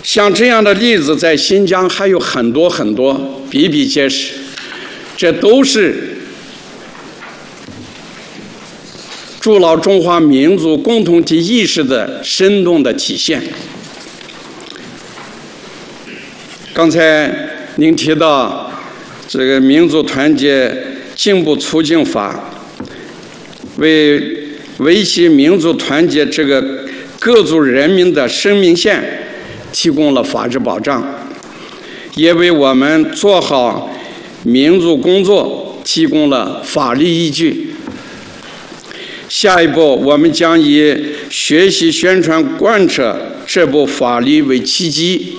像这样的例子在新疆还有很多很多，比比皆是。这都是筑牢中华民族共同体意识的生动的体现。刚才您提到这个民族团结进步促进法，为维系民族团结这个各族人民的生命线提供了法治保障，也为我们做好民族工作提供了法律依据。下一步，我们将以学习、宣传、贯彻这部法律为契机，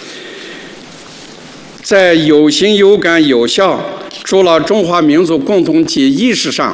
在有形、有感、有效筑牢中华民族共同体意识上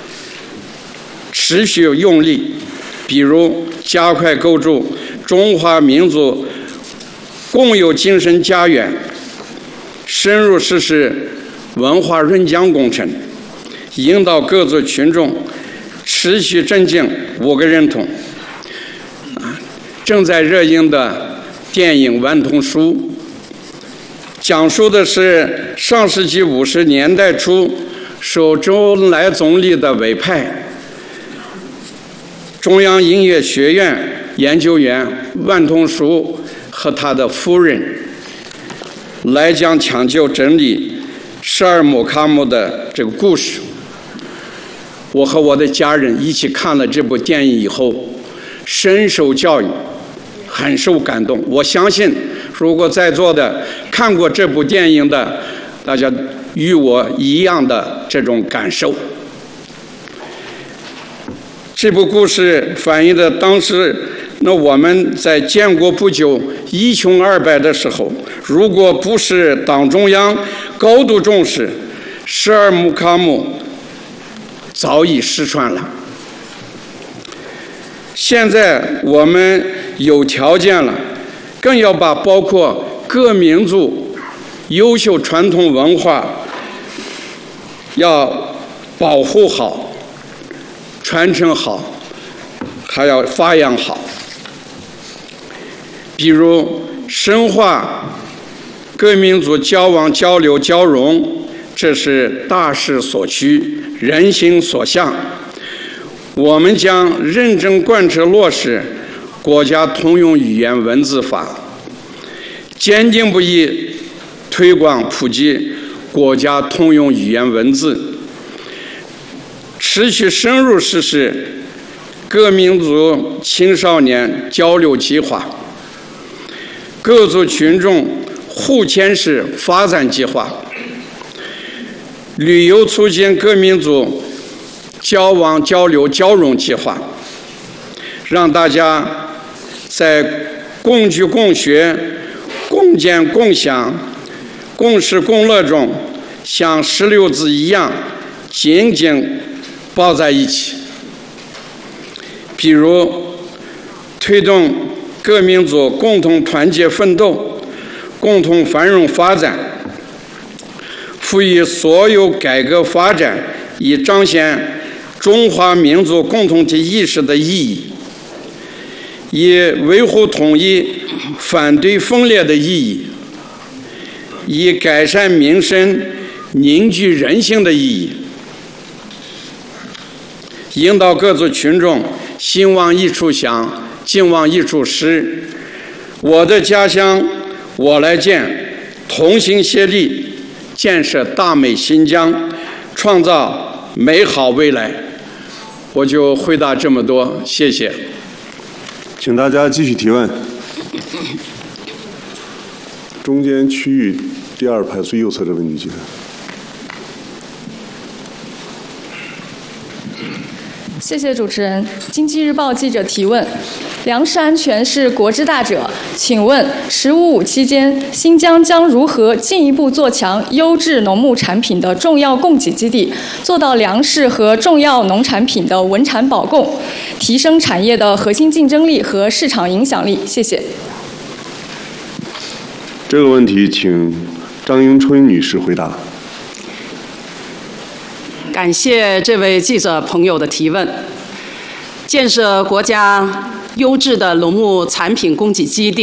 持续用力。比如，加快构筑中华民族共有精神家园，深入实施文化润疆工程，引导各族群众持续增进五个认同。正在热映的电影《万通书》，讲述的是上世纪50年代初受周恩来总理的委派，中央音乐学院研究员万通书和他的夫人来将抢救整理十二木卡姆的这个故事。我和我的家人一起看了这部电影以后，深受教育，很受感动。我相信，如果在座的看过这部电影的，大家与我一样的这种感受。这部故事反映的当时，我们在建国不久一穷二白的时候，如果不是党中央高度重视，十二木卡姆早已失传了。现在我们有条件了，更要把包括各民族优秀传统文化要保护好、传承好，还要发扬好。比如深化各民族交往、交流、交融，这是大势所趋、人心所向。我们将认真贯彻落实国家通用语言文字法，坚定不移推广普及国家通用语言文字，持续深入实施各民族青少年交流计划、各族群众互签式发展计划、旅游促进各民族交往、交流、交融计划，让大家在共居共学、共建共享、共事共乐中，像石榴子一样紧紧抱在一起。比如推动各民族共同团结奋斗、共同繁荣发展，赋予所有改革发展以彰显中华民族共同体意识的意义，以维护统一、反对分裂的意义，以改善民生、凝聚人心的意义，引导各族群众心往一处想，劲往一处使，我的家乡我来建，同心协力建设大美新疆，创造美好未来。我就回答这么多，谢谢。 请大家继续提问。中间区域第二排最右侧的问题，请。 谢谢主持人。经济日报记者提问：粮食安全是国之大者，请问“十五五”期间，新疆将如何进一步做强优质农牧产品的重要供给基地，做到粮食和重要农产品的稳产保供，提升产业的核心竞争力和市场影响力？谢谢。 这个问题请张英春女士回答。 感谢这位记者朋友的提问。建设国家优质的农牧产品供给基地